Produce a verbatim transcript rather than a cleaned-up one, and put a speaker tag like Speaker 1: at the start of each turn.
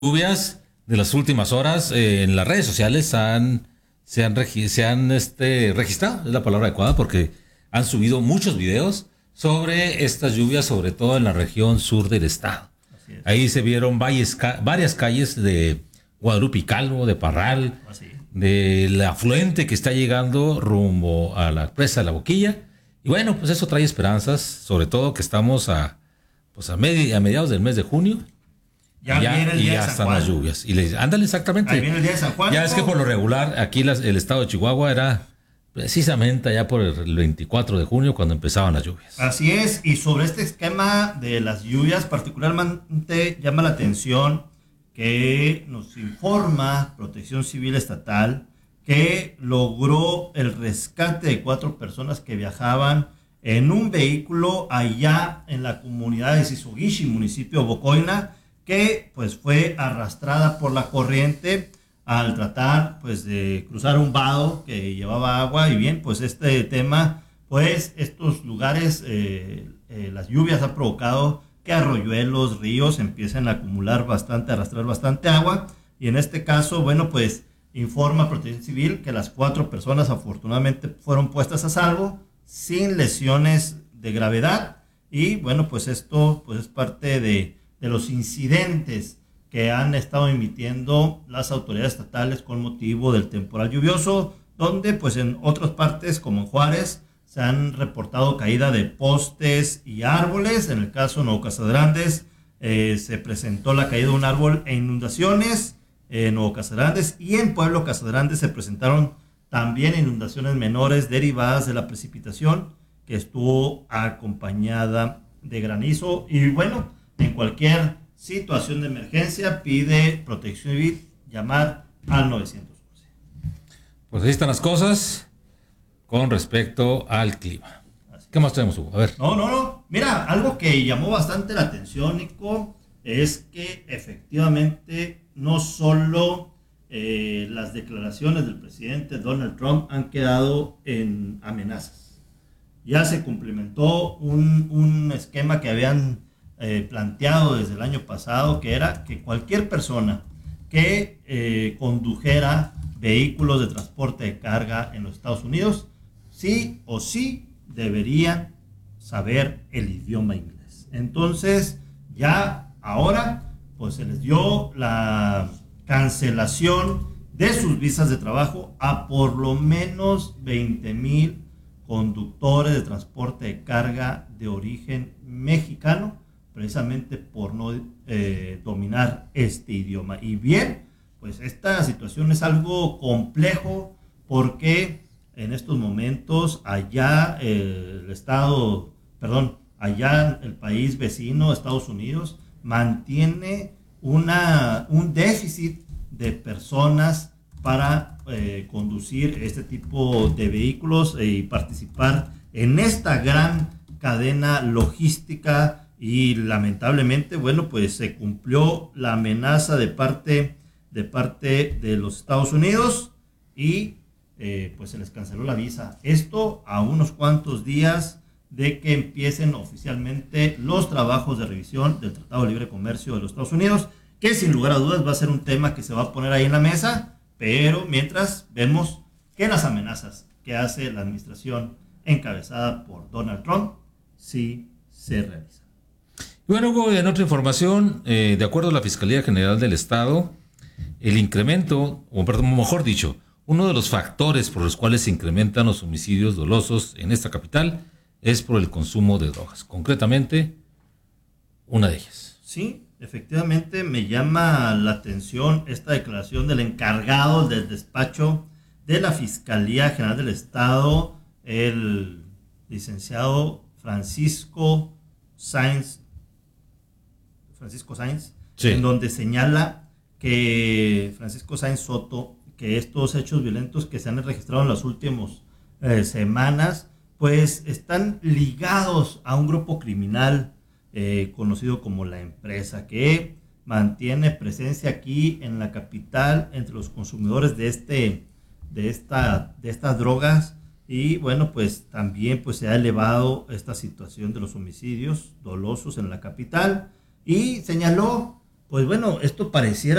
Speaker 1: Lluvias de las últimas horas eh, en las redes sociales han, se han, regi- se han este, registrado, es la palabra adecuada, porque han subido muchos videos sobre estas lluvias, sobre todo en la región sur del estado.
Speaker 2: Así es.
Speaker 1: Ahí se vieron varias, ca- varias calles de Guadalupe y Calvo, de Parral,
Speaker 2: Así.
Speaker 1: del afluente que está llegando rumbo a la presa de la Boquilla. Y bueno, pues eso trae esperanzas, sobre todo que estamos a, pues a, medi- a mediados del mes de junio.
Speaker 2: Ya,
Speaker 1: Ya,
Speaker 2: viene el
Speaker 1: y
Speaker 2: día
Speaker 1: ya
Speaker 2: de San
Speaker 1: están
Speaker 2: Juan.
Speaker 1: las lluvias. Y les, ándale, exactamente.
Speaker 2: Ahí viene el día de San Juan.
Speaker 1: Ya es que por lo regular, aquí las- el estado de Chihuahua era precisamente allá por el veinticuatro de junio cuando empezaban las lluvias.
Speaker 2: Así es, y sobre este esquema de las lluvias, particularmente llama la atención que nos informa Protección Civil Estatal que logró el rescate de cuatro personas que viajaban en un vehículo allá en la comunidad de Sisoguishi, municipio de Bocoina, que pues fue arrastrada por la corriente al tratar pues de cruzar un vado que llevaba agua. Y bien, pues este tema, pues estos lugares, eh, eh, las lluvias han provocado que arroyuelos, ríos empiecen a acumular bastante, a arrastrar bastante agua. Y en este caso, bueno, pues informa Protección Civil que las cuatro personas afortunadamente fueron puestas a salvo sin lesiones de gravedad. Y bueno, pues esto pues es parte de, de los incidentes que han estado emitiendo las autoridades estatales con motivo del temporal lluvioso, donde pues en otras partes como en Juárez se han reportado caída de postes y árboles. En el caso de Nuevo Casagrandes eh, se presentó la caída de un árbol e inundaciones en Nuevo Casagrandes, y en Pueblo Casagrandes se presentaron también inundaciones menores derivadas de la precipitación que estuvo acompañada de granizo. Y bueno, en cualquier situación de emergencia pide Protección Civil llamar al nueve once.
Speaker 1: Pues ahí están las cosas con respecto al clima. ¿Qué más tenemos, Hugo? A ver.
Speaker 2: No, no, no. Mira, algo que llamó bastante la atención, Nico, es que efectivamente no solo eh, las declaraciones del presidente Donald Trump han quedado en amenazas. Ya se cumplimentó un, un esquema que habían eh, planteado desde el año pasado, que era que cualquier persona que eh, condujera vehículos de transporte de carga en los Estados Unidos, sí o sí debería saber el idioma inglés. Entonces, ya ahora, pues se les dio la cancelación de sus visas de trabajo a por lo menos veinte mil conductores de transporte de carga de origen mexicano, precisamente por no eh, dominar este idioma. Y bien, pues esta situación es algo complejo porque en estos momentos allá eh, el estado, perdón, allá el país vecino, Estados Unidos, mantiene una, un déficit de personas para eh, conducir este tipo de vehículos eh, y participar en esta gran cadena logística. Y lamentablemente, bueno, pues se cumplió la amenaza de parte de parte de los Estados Unidos y eh, pues se les canceló la visa. Esto a unos cuantos días de que empiecen oficialmente los trabajos de revisión del Tratado de Libre Comercio de los Estados Unidos, que sin lugar a dudas va a ser un tema que se va a poner ahí en la mesa, pero mientras vemos que las amenazas que hace la administración encabezada por Donald Trump sí se realizan.
Speaker 1: Y bueno, Hugo, en otra información, eh, de acuerdo a la Fiscalía General del Estado, el incremento, o perdón, mejor dicho, uno de los factores por los cuales se incrementan los homicidios dolosos en esta capital es por el consumo de drogas. Concretamente, una de ellas.
Speaker 2: Sí, efectivamente me llama la atención esta declaración del encargado del despacho de la Fiscalía General del Estado, el licenciado Francisco Sáenz, Francisco Sáenz,
Speaker 1: sí.
Speaker 2: En donde señala que Francisco Sáenz Soto, que estos hechos violentos que se han registrado en las últimas eh, semanas, pues están ligados a un grupo criminal eh, conocido como La Empresa, que mantiene presencia aquí en la capital entre los consumidores de este, de esta, de estas drogas. Y bueno, pues también pues se ha elevado esta situación de los homicidios dolosos en la capital, y señaló Pues bueno, esto pareciera